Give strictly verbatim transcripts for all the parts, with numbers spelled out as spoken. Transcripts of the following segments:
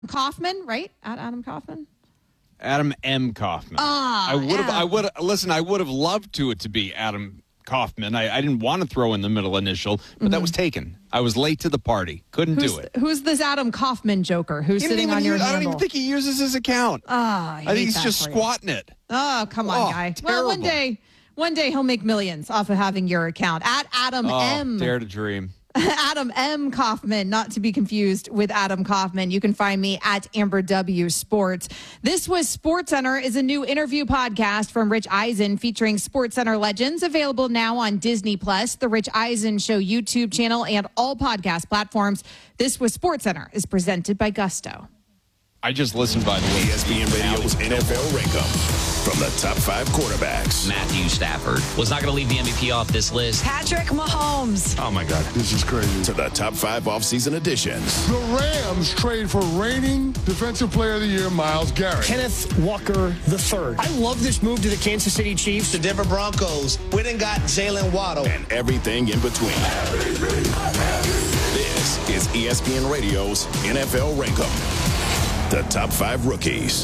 Kaufman, right? At Adam Kaufman? Adam M. Kaufman. Ah, I would have. Adam. I would listen. I would have loved to it to be Adam Kaufman. I, I didn't want to throw in the middle initial, but mm-hmm. that was taken. I was late to the party. Couldn't who's, do it. Who's this Adam Kaufman joker? Who's sitting on your use, handle? I don't even think he uses his account. Oh, I, I think he's just squatting you. it. Oh, come on, oh, guy. Terrible. Well, one day, one day he'll make millions off of having your account. At Adam oh, M. Dare to dream. Adam M. Kaufman, not to be confused with Adam Kaufman. You can find me at Amber W. Sports. This was SportsCenter is a new interview podcast from Rich Eisen featuring SportsCenter legends, available now on Disney Plus, the Rich Eisen Show YouTube channel, and all podcast platforms. This was SportsCenter is presented by Gusto. I just listened, by the way. E S P N Radio's N F L Rankum. From the top five quarterbacks. Matthew Stafford was not going to leave the M V P off this list. Patrick Mahomes. Oh, my God. This is crazy. To the top five offseason additions. The Rams trade for reigning Defensive Player of the Year, Myles Garrett. Kenneth Walker the third. I love this move to the Kansas City Chiefs. The Denver Broncos went and got Jalen Waddle. And everything in between. This is E S P N Radio's N F L Rankum. The top five rookies.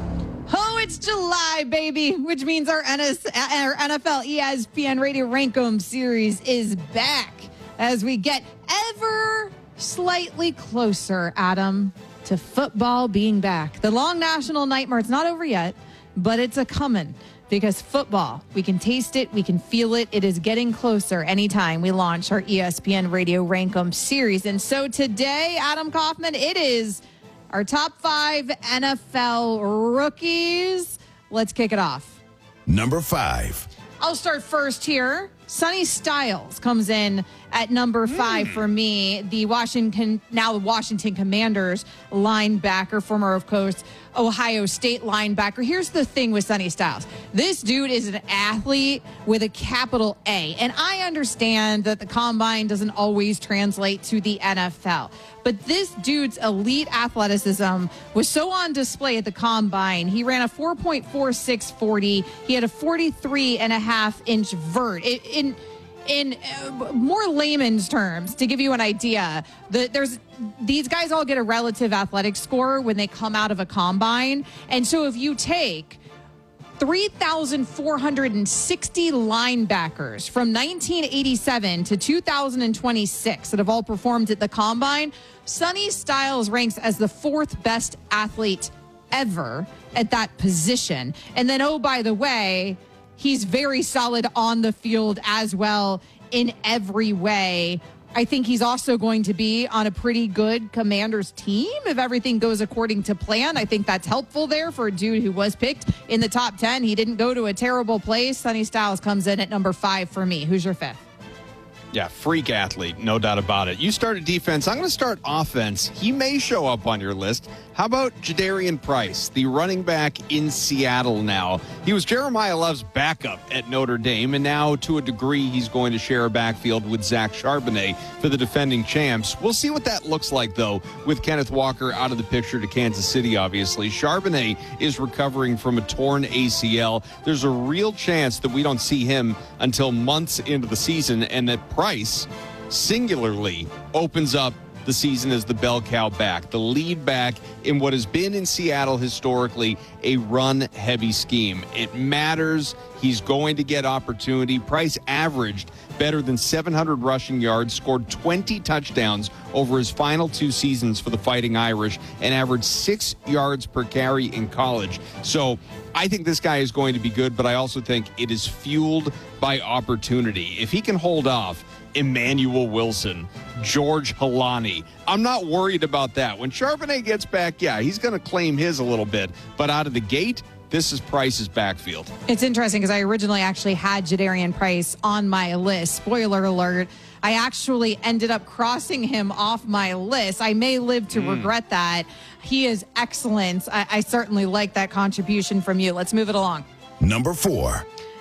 Oh, it's July, baby, which means our, N S, our N F L E S P N Radio Rankum series is back as we get ever slightly closer, Adam, to football being back. The long national nightmare, it's not over yet, but it's a coming because football, we can taste it, we can feel it. It is getting closer anytime we launch our E S P N Radio Rankum series. And so today, Adam Kaufman, it is our top five N F L rookies. Let's kick it off. Number five. I'll start first here. Sonny Styles comes in at number five mm. for me. The Washington, now the Washington Commanders linebacker, former, of course, Ohio State linebacker. Here's the thing with Sonny Styles. This dude is an athlete with a capital A. And I understand that the combine doesn't always translate to the N F L. But this dude's elite athleticism was so on display at the combine. He ran a four point four six forty. He had a forty-three and a half inch vert. It, in in uh, more layman's terms, to give you an idea, the, there's these guys all get a relative athletic score when they come out of a combine. And so if you take three thousand four hundred sixty linebackers from nineteen eighty-seven to two thousand twenty-six that have all performed at the combine, Sonny Styles ranks as the fourth best athlete ever at that position. And then, oh, by the way, he's very solid on the field as well in every way. I think he's also going to be on a pretty good Commanders team if everything goes according to plan. I think that's helpful there for a dude who was picked in the top ten. He didn't go to a terrible place. Sonny Styles comes in at number five for me. Who's your fifth? Yeah, freak athlete, no doubt about it. You started defense. I'm going to start offense. He may show up on your list. How about Jadarian Price, the running back in Seattle now? He was Jeremiah Love's backup at Notre Dame, and now to a degree he's going to share a backfield with Zach Charbonnet for the defending champs. We'll see what that looks like, though, with Kenneth Walker out of the picture to Kansas City, obviously. Charbonnet is recovering from a torn A C L. There's a real chance that we don't see him until months into the season, and that Price singularly opens up the season as the bell cow back, the lead back in what has been in Seattle historically a run-heavy scheme. It matters. He's going to get opportunity. Price averaged better than seven hundred rushing yards, scored twenty touchdowns over his final two seasons for the Fighting Irish, and averaged six yards per carry in college. So I think this guy is going to be good, but I also think it is fueled by opportunity. If he can hold off Emmanuel Wilson, George Halani, I'm not worried about that. When Charbonnet gets back, yeah, he's going to claim his a little bit. But out of the gate, this is Price's backfield. It's interesting because I originally actually had Jadarian Price on my list. Spoiler alert, I actually ended up crossing him off my list. I may live to mm. regret that. He is excellent. I, I certainly like that contribution from you. Let's move it along. Number four.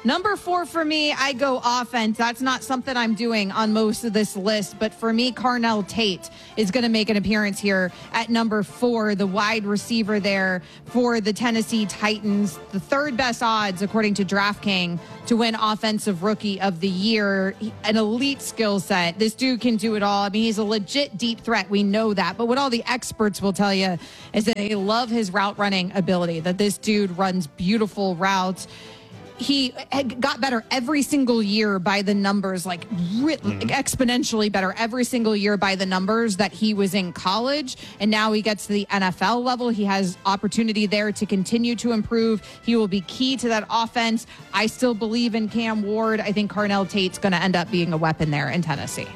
Number four for me, I go offense. That's not something I'm doing on most of this list, but for me, Carnell Tate is going to make an appearance here at number four, the wide receiver there for the Tennessee Titans. The third best odds, according to DraftKings, to win Offensive Rookie of the Year. An elite skill set. This dude can do it all. I mean, he's a legit deep threat. We know that. But what all the experts will tell you is that they love his route running ability, that this dude runs beautiful routes. He got better every single year by the numbers, like mm-hmm. exponentially better every single year by the numbers that he was in college. And now he gets to the N F L level. He has opportunity there to continue to improve. He will be key to that offense. I still believe in Cam Ward. I think Carnell Tate's going to end up being a weapon there in Tennessee.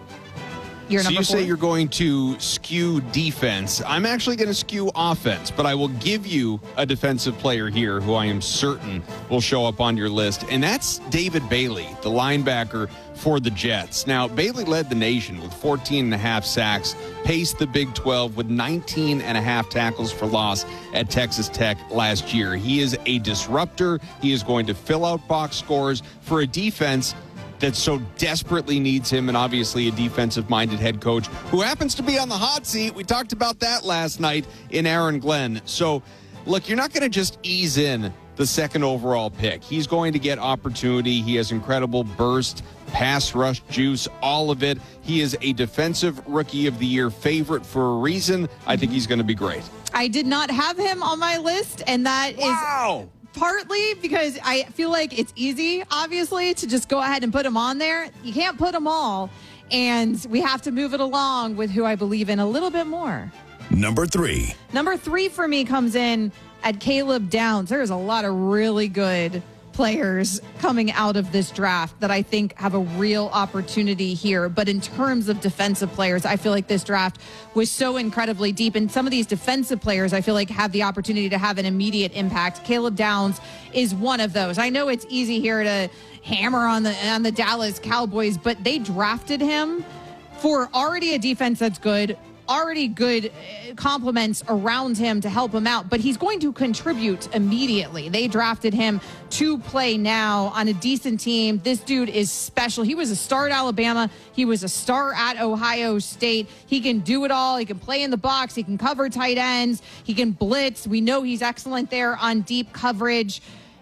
You're so you four? say you're going to skew defense. I'm actually going to skew offense, but I will give you a defensive player here who I am certain will show up on your list, and that's David Bailey, the linebacker for the Jets. Now, Bailey led the nation with fourteen and a half sacks, paced the Big twelve with nineteen and a half tackles for loss at Texas Tech last year. He is a disruptor. He is going to fill out box scores for a defense that so desperately needs him, and obviously a defensive-minded head coach who happens to be on the hot seat. We talked about that last night in Aaron Glenn. So, look, you're not going to just ease in the second overall pick. He's going to get opportunity. He has incredible burst, pass rush juice, all of it. He is a defensive rookie of the year favorite for a reason. I think he's going to be great. I did not have him on my list, and that wow. is... partly because I feel like it's easy, obviously, to just go ahead and put them on there. You can't put them all, and we have to move it along with who I believe in a little bit more. Number three. Number three for me comes in at Caleb Downs. There's a lot of really good players coming out of this draft that I think have a real opportunity here. But in terms of defensive players, I feel like this draft was so incredibly deep. And some of these defensive players, I feel like, have the opportunity to have an immediate impact. Caleb Downs is one of those. I know it's easy here to hammer on the on the Dallas Cowboys, but they drafted him for already a defense that's good, already good compliments around him to help him out, but he's going to contribute immediately. They drafted him to play now on a decent team. This dude is special. He was a star at Alabama. He was a star at Ohio State. He can do it all. He can play in the box. He can cover tight ends. He can blitz. We know he's excellent there on deep coverage.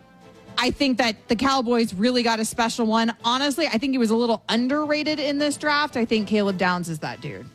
I think that the Cowboys really got a special one. Honestly, I think he was a little underrated in this draft. I think Caleb Downs is that dude.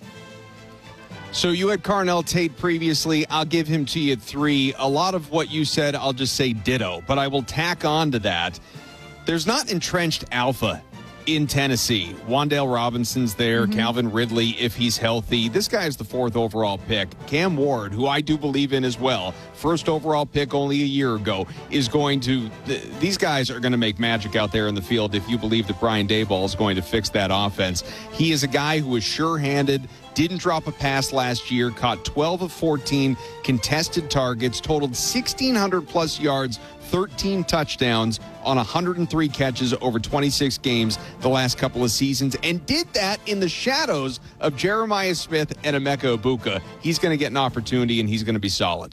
So you had Carnell Tate previously. I'll give him to you at three. A lot of what you said, I'll just say ditto. But I will tack on to that. There's not entrenched alpha in Tennessee. Wan'Dale Robinson's there. Mm-hmm. Calvin Ridley, if he's healthy. This guy is the fourth overall pick. Cam Ward, who I do believe in as well, first overall pick only a year ago, is going to... Th- these guys are going to make magic out there in the field if you believe that Brian Daboll is going to fix that offense. He is a guy who is sure-handed, didn't drop a pass last year, caught twelve of fourteen contested targets, totaled sixteen hundred plus yards, thirteen touchdowns on one hundred three catches over twenty-six games the last couple of seasons, and did that in the shadows of Jeremiah Smith and Emeka Egbuka. He's going to get an opportunity, and he's going to be solid.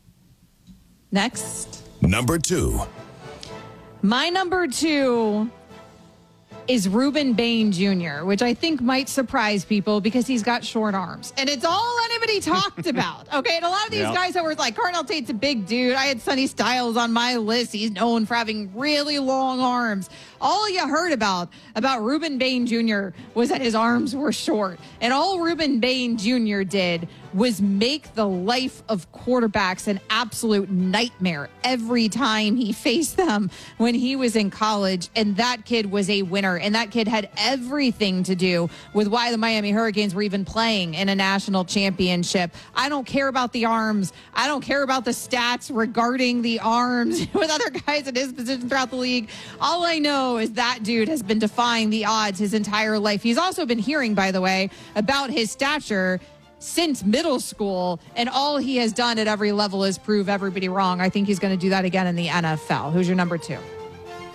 Next. Number two. My number two is Ruben Bain Junior, which I think might surprise people because he's got short arms. And it's all anybody talked about. Okay, and a lot of these yep. guys that were like, Carnell Tate's a big dude. I had Sonny Styles on my list. He's known for having really long arms. All you heard about, about Ruben Bain Junior was that his arms were short. And all Ruben Bain Junior did was make the life of quarterbacks an absolute nightmare every time he faced them when he was in college. And that kid was a winner. And that kid had everything to do with why the Miami Hurricanes were even playing in a national championship. I don't care about the arms. I don't care about the stats regarding the arms with other guys in his position throughout the league. All I know is that dude has been defying the odds his entire life. He's also been hearing, by the way, about his stature since middle school, and all he has done at every level is prove everybody wrong. I think he's going to do that again in the N F L. Who's your number two?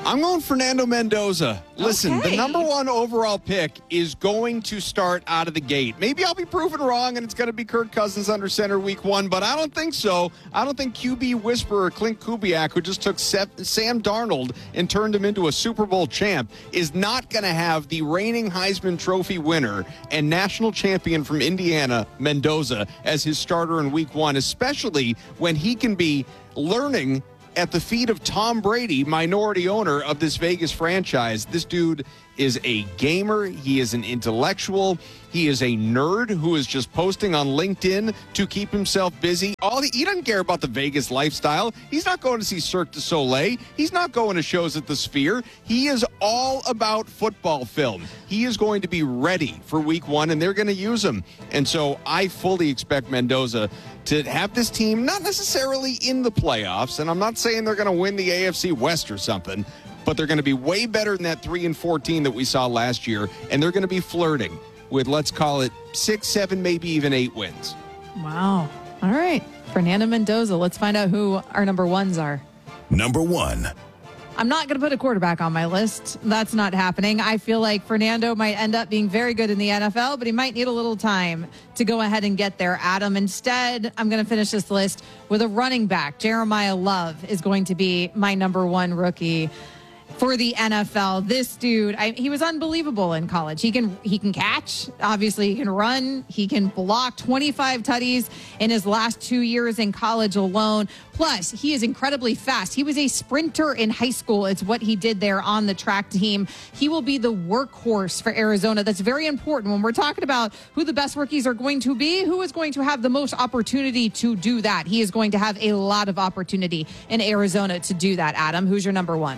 I'm going Fernando Mendoza. Listen, Okay. the number one overall pick is going to start out of the gate. Maybe I'll be proven wrong and it's going to be Kirk Cousins under center week one, but I don't think so. I don't think Q B whisperer Clint Kubiak, who just took Sam Darnold and turned him into a Super Bowl champ, is not going to have the reigning Heisman Trophy winner and national champion from Indiana, Mendoza, as his starter in week one, especially when he can be learning at the feet of Tom Brady, minority owner of this Vegas franchise. This dude is a gamer. He is an intellectual. He is a nerd who is just posting on LinkedIn to keep himself busy. All the, he doesn't care about the Vegas lifestyle. He's not going to see Cirque du Soleil. He's not going to shows at the Sphere. He is all about football film. He is going to be ready for week one, and they're going to use him. And so I fully expect Mendoza to have this team not necessarily in the playoffs, and I'm not saying they're going to win the A F C West or something, but they're going to be way better than that three and fourteen that we saw last year, and they're going to be flirting with, let's call it, six, seven, maybe even eight wins. Wow. All right. Fernando Mendoza. Let's find out who our number ones are. Number one. I'm not going to put a quarterback on my list. That's not happening. I feel like Fernando might end up being very good in the N F L, but he might need a little time to go ahead and get there, Adam. Instead, I'm going to finish this list with a running back. Jeremiah Love is going to be my number one rookie for the N F L. This dude, I, he was unbelievable in college. He can he can catch. Obviously, he can run. He can block. twenty-five tutties in his last two years in college alone. Plus, he is incredibly fast. He was a sprinter in high school. It's what he did there on the track team. He will be the workhorse for Arizona. That's very important when we're talking about who the best rookies are going to be. Who is going to have the most opportunity to do that? He is going to have a lot of opportunity in Arizona to do that, Adam. Who's your number one?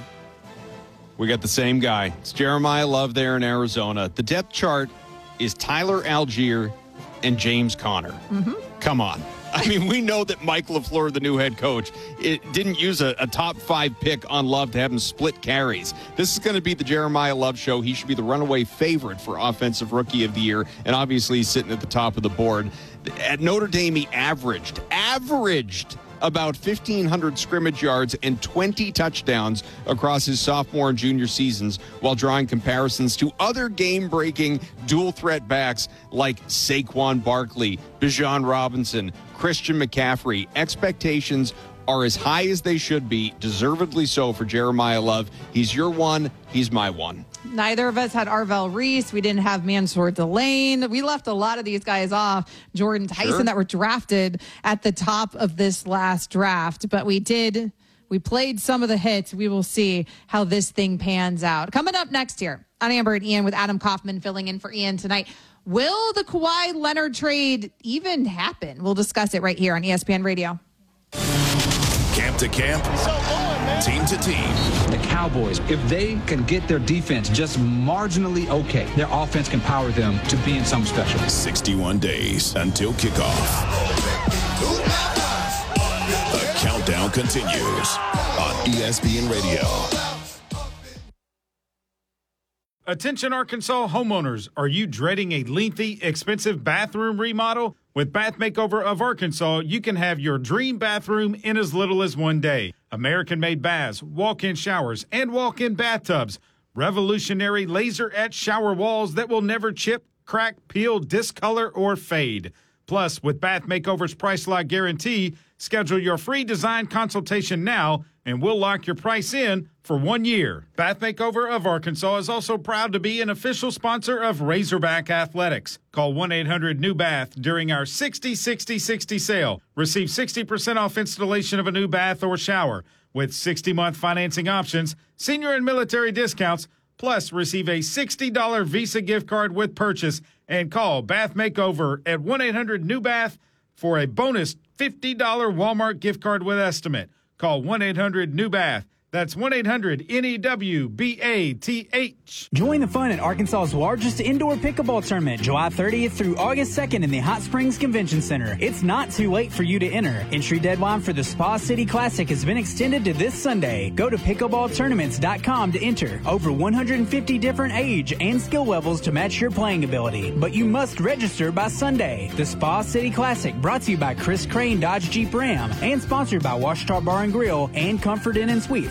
We got the same guy. It's Jeremiah Love there in Arizona. The depth chart is Tyler Algier and James Conner. Mm-hmm. Come on. I mean, we know that Mike LaFleur, the new head coach, it didn't use a, a top five pick on Love to have him split carries. This is going to be the Jeremiah Love show. He should be the runaway favorite for Offensive Rookie of the Year, and obviously he's sitting at the top of the board. At Notre Dame, he averaged, averaged about fifteen hundred scrimmage yards and twenty touchdowns across his sophomore and junior seasons, while drawing comparisons to other game-breaking dual-threat backs like Saquon Barkley, Bijan Robinson, Christian McCaffrey. Expectations are as high as they should be, deservedly so for Jeremiah Love. He's your one. He's my one. Neither of us had Arvell Reese. We didn't have Mansour Delane. We left a lot of these guys off. Jordan Tyson Sure. that were drafted at the top of this last draft. But we did, we played some of the hits. We will see how this thing pans out. Coming up next here on Amber and Ian with Adam Kaufman filling in for Ian tonight. Will the Kawhi Leonard trade even happen? We'll discuss it right here on E S P N Radio. Camp to camp, team to team. The Cowboys, if they can get their defense just marginally okay, their offense can power them to being something special. sixty-one days until kickoff. The countdown continues on E S P N Radio. Attention Arkansas homeowners, are you dreading a lengthy, expensive bathroom remodel? With Bath Makeover of Arkansas, you can have your dream bathroom in as little as one day. American-made baths, walk-in showers, and walk-in bathtubs. Revolutionary laser-etched shower walls that will never chip, crack, peel, discolor, or fade. Plus, with Bath Makeover's Price Lock Guarantee, schedule your free design consultation now, and we'll lock your price in for one year. Bath Makeover of Arkansas is also proud to be an official sponsor of Razorback Athletics. Call one eight hundred new bath during our sixty sixty sixty sale. Receive sixty percent off installation of a new bath or shower. With sixty-month financing options, senior and military discounts, plus receive a sixty dollars Visa gift card with purchase. And call Bath Makeover at one eight hundred new bath for a bonus fifty dollars Walmart gift card with estimate. Call one eight hundred new bath. That's one eight hundred N E W B A T H. Join the fun at Arkansas's largest indoor pickleball tournament, July thirtieth through August second in the Hot Springs Convention Center. It's not too late for you to enter. Entry deadline for the Spa City Classic has been extended to this Sunday. Go to pickleball tournaments dot com to enter. Over one hundred fifty different age and skill levels to match your playing ability. But you must register by Sunday. The Spa City Classic, brought to you by Chris Crane Dodge Jeep Ram and sponsored by Washita Bar and Grill and Comfort Inn and Suites.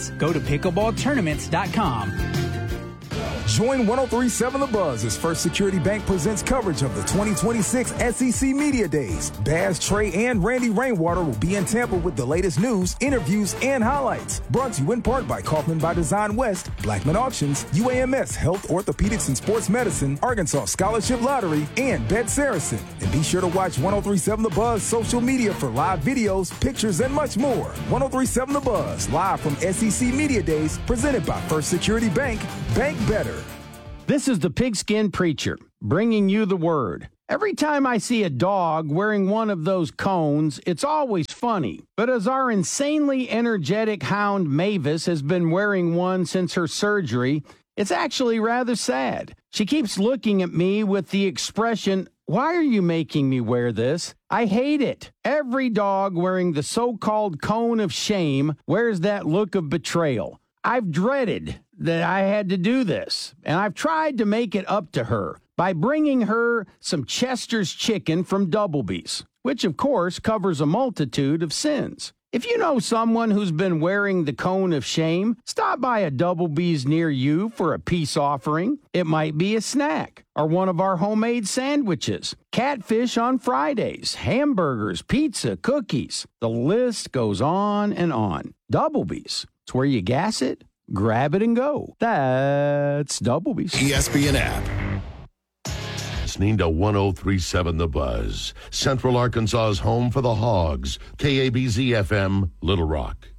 tournaments. Go to pickleball tournaments dot com. Join one oh three point seven The Buzz as First Security Bank presents coverage of the twenty twenty-six S E C Media Days. Baz, Trey, and Randy Rainwater will be in Tampa with the latest news, interviews, and highlights. Brought to you in part by Kaufman by Design West, Blackman Auctions, U A M S Health, Orthopedics, and Sports Medicine, Arkansas Scholarship Lottery, and Bet Saracen. And be sure to watch one oh three point seven The Buzz social media for live videos, pictures, and much more. one oh three point seven The Buzz, live from S E C Media Days, presented by First Security Bank. Bank better. This is the Pigskin Preacher, bringing you the word. Every time I see a dog wearing one of those cones, it's always funny. But as our insanely energetic hound Mavis has been wearing one since her surgery, it's actually rather sad. She keeps looking at me with the expression, "Why are you making me wear this?" I hate it. Every dog wearing the so-called cone of shame wears that look of betrayal. I've dreaded that I had to do this, and I've tried to make it up to her by bringing her some Chester's chicken from Doublebee's, which of course covers a multitude of sins. If you know someone who's been wearing the cone of shame, stop by a Doublebee's near you for a peace offering. It might be a snack or one of our homemade sandwiches, catfish on Fridays, hamburgers, pizza, cookies. The list goes on and on. Doublebee's. It's where you gas it, grab it, and go. That's Doublebee's. E S P N app. Listening to one oh three point seven The Buzz, Central Arkansas's home for the Hogs, K A B Z F M, Little Rock.